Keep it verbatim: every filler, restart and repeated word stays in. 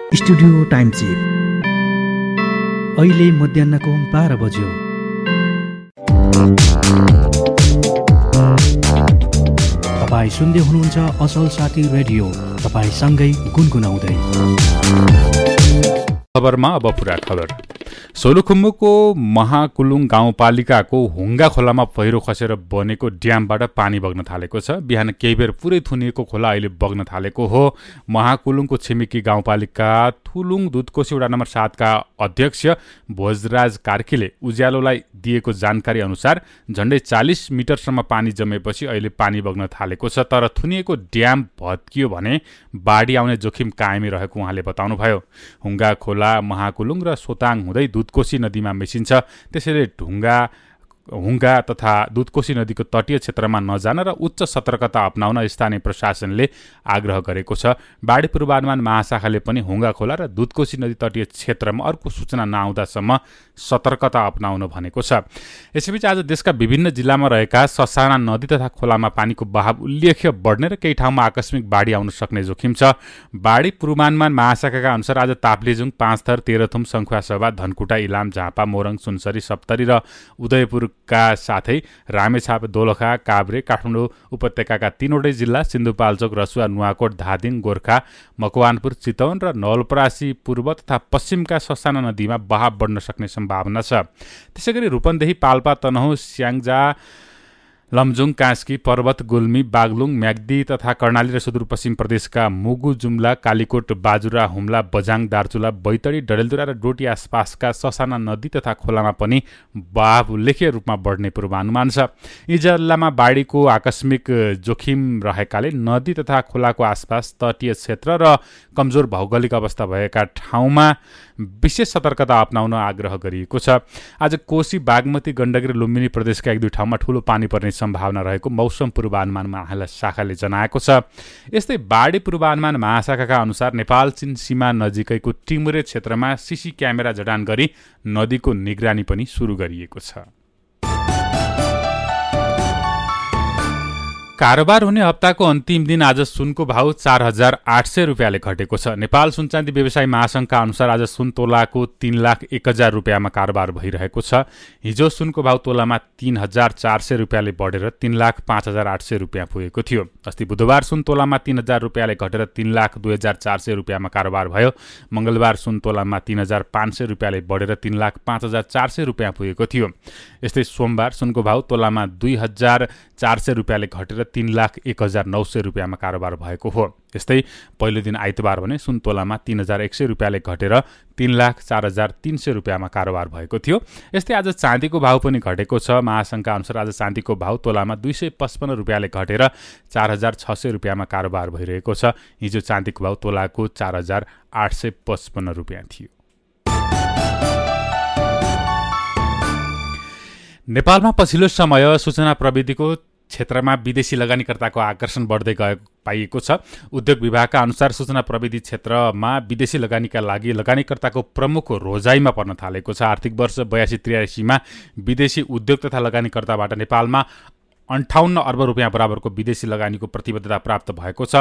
Studio time check अहिले मध्याहको बाह्र बज्यो। तपाईँ सुन्दै हुनुहुन्छ असल साथी रेडियो, तपाईसँगै गुनगुनाउँदै। खबरमा अब पुरा खबर। सोलुखुम्बुको महाकुलुङ गाउँपालिकाको हुङ्गा खोलामा पहिरो खसेर बनेको ड्यामबाट पानी बग्न थालेको छ। बिहान केही बेर पुरै थुनिएको खोला अहिले बग्न थालेको हो। महाकुलुङको छिमेकी गाउँपालिका थुलुङ दुधकोशी वडा नम्बर सातका अध्यक्ष भोजराज कार्कीले उज्यालोलाई दिएको जानकारी अनुसार झण्डै चालिस मिटरसम्म पानी जमेपछि अहिले पानी बग्न थालेको छ। तर थुनिएको ड्याम भत्कियो भने बाढी आउने जोखिम कायमै रहेको उहाँले बताउनुभयो। हुङ्गा खोला महाकुलुङ र सोताङ हुँदै दुधकोशी नदीमा मिसिन्छ। त्यसैले ढुङ्गा हुङ्गा तथा दुधकोशी नदीको तटीय क्षेत्रमा नजान र उच्च सतर्कता अपनाउन स्थानीय प्रशासनले आग्रह गरेको छ। बाढी पूर्वानुमान महाशाखाले पनि हुङ्गा खोला र दुधकोशी नदी तटीय क्षेत्रमा अर्को सूचना नआउँदासम्म सतर्कता अपनाउन भनेको छ। यसैबीच आज देशका विभिन्न जिल्लामा रहेका ससाना नदी तथा खोलामा पानीको बहाव उल्लेख्य बढ्ने र केही ठाउँमा आकस्मिक बाढी आउन सक्ने जोखिम छ। बाढी पूर्वानुमान महाशाखाका अनुसार आज ताप्लेजुङ, पाँचथर, तेह्रथुम, सङ्खुवासभा, धनकुटा, इलाम, झापा, मोरङ, सुनसरी, सप्तरी र उदयपुर का साथै रामेछाप, दोलखा, काभ्रे, काठमाडौँ उपत्यकाका तीनवटै जिल्ला, सिन्धुपाल्चोक, रसुवा, नुवाकोट, धादिङ, गोर्खा, मकवानपुर, चितवन र नवलपरासी पूर्व तथा पश्चिमका ससाना नदीमा बहाव बढ्न सक्ने सम्भावना छ। त्यसैगरी रूपन्देही, पाल्पा, तनहुँ, स्याङ्जा, लमजुङ, कास्की, पर्वत, गुल्मी, बागलुङ, म्याग्दी तथा कर्णाली र सुदूरपश्चिम प्रदेशका मुगु, जुम्ला, कालीकोट, बाजुरा, हुम्ला, बझाङ, दार्चुला, बैतडी, डडेलधुरा र डोटी आसपासका ससाना नदी तथा खोलामा पनि बहाव उल्लेख्य रूपमा बढ्ने पूर्वानुमान छ। यी जिल्लामा बाढीको आकस्मिक जोखिम रहेकाले नदी तथा खोलाको आसपास तटीय क्षेत्र र कमजोर भौगोलिक अवस्था भएका ठाउँमा विशेष सतर्कता अपनाउन आग्रह गरिएको छ। आज कोशी, बागमती, गण्डकी र लुम्बिनी प्रदेशका एक दुई ठाउँमा ठूलो पानी पर्ने सम्भावना रहेको मौसम पूर्वानुमान महाशाखाले जनाएको छ। यस्तै बाढी पूर्वानुमान महाशाखाका अनुसार नेपाल चीन सीमा नजिकैको टिमुरे क्षेत्रमा सीसी क्यामेरा जडान गरी नदीको निगरानी पनि सुरु गरिएको छ। कारोबार हुने हप्ताको अन्तिम दिन आज सुनको भाउ चार हजार आठ सय रुपियाँले घटेको छ। नेपाल सुनचाँदी व्यवसायी महासङ्घका अनुसार आज सुन तोलाको तीन लाख एक हजार रुपियाँमा कारोबार भइरहेको छ। हिजो सुनको भाउ तोलामा तीन हजार चार सय रुपियाँले बढेर तीन लाख पाँच हजार आठ सय रुपियाँ पुगेको थियो। अस्ति बुधबार सुन तोलामा तीन हजार रुपियाँले घटेर तीन लाख दुई हजार चार सय रुपियाँमा कारोबार भयो। मङ्गलबार सुन तोलामा तीन हजार पाँच सय रुपियाँले बढेर तीन लाख पाँच हजार चार सय रुपियाँ पुगेको थियो। यस्तै सोमबार सुनको भाउ तोलामा दुई हजार चार सय रुपियाँले घटेर तीन लाख एक हजार नौ सय रुपियाँमा कारोबार भएको हो। यस्तै पहिलो दिन आइतबार भने सुन तोलामा तीन हजार एक सय रुपियाँले घटेर तीन लाख चार हजार तीन सय रुपियाँमा कारोबार भएको थियो। यस्तै आज चाँदीको भाउ पनि घटेको छ। महासङ्घका अनुसार आज चाँदीको भाउ तोलामा दुई सय पचपन्न रुपियाँले घटेर चार हजार छ सय रुपियाँमा कारोबार भइरहेको छ। हिजो चाँदीको भाउ तोलाको चार हजार आठ सय पचपन्न रुपियाँ थियो। नेपालमा पछिल्लो समय सूचना प्रविधिको क्षेत्रमा विदेशी लगानीकर्ताको आकर्षण बढ्दै गएको पाइएको छ। उद्योग विभागका अनुसार सूचना प्रविधि क्षेत्रमा विदेशी लगानीका लागि लगानीकर्ताको प्रमुख रोजाइमा पर्न थालेको छ। आर्थिक वर्ष बयासी त्रियासीमा विदेशी उद्योग तथा लगानीकर्ताबाट नेपालमा अन्ठाउन्न अर्ब रुपियाँ बराबरको विदेशी लगानीको प्रतिबद्धता प्राप्त भएको छ।